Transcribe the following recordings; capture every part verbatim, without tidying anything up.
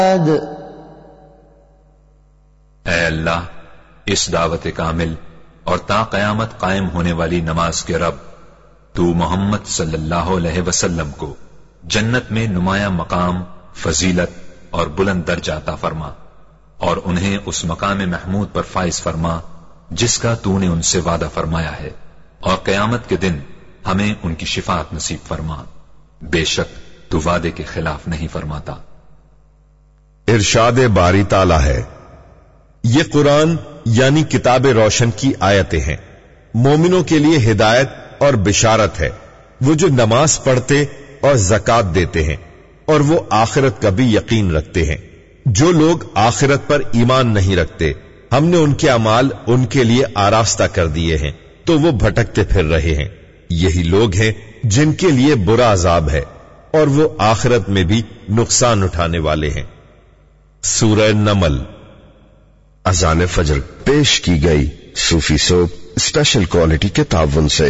اے اللہ، اس دعوت کامل اور تا قیامت قائم ہونے والی نماز کے رب، تو محمد صلی اللہ علیہ وسلم کو جنت میں نمایاں مقام، فضیلت اور بلند درجہ عطا فرما، اور انہیں اس مقام محمود پر فائز فرما جس کا تو نے ان سے وعدہ فرمایا ہے، اور قیامت کے دن ہمیں ان کی شفاعت نصیب فرما، بے شک تو وعدے کے خلاف نہیں فرماتا۔ ارشاد باری تعالی ہے، یہ قرآن یعنی کتاب روشن کی آیتیں ہیں، مومنوں کے لیے ہدایت اور بشارت ہے، وہ جو نماز پڑھتے اور زکات دیتے ہیں اور وہ آخرت کا بھی یقین رکھتے ہیں۔ جو لوگ آخرت پر ایمان نہیں رکھتے، ہم نے ان کے اعمال ان کے لیے آراستہ کر دیے ہیں تو وہ بھٹکتے پھر رہے ہیں۔ یہی لوگ ہیں جن کے لیے برا عذاب ہے اور وہ آخرت میں بھی نقصان اٹھانے والے ہیں۔ سورہ نمل۔ اذان فجر پیش کی گئی صوفی سوپ اسپیشل کوالٹی کے تعاون سے۔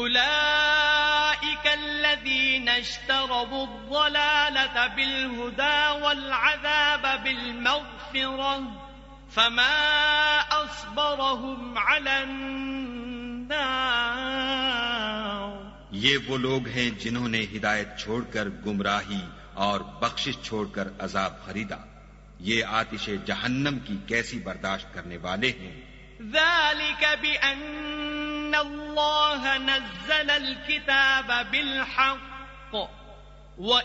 اولئک الذین اشتروا الضلالة بالهدى والعذاب بالمغفرة فما اصبرهم على النار۔ یہ وہ لوگ ہیں جنہوں نے ہدایت چھوڑ کر گمراہی اور بخشش چھوڑ کر عذاب خریدا، یہ آتش جہنم کی کیسی برداشت کرنے والے ہیں۔ ذلك بأن الله نزل الكتاب بالحق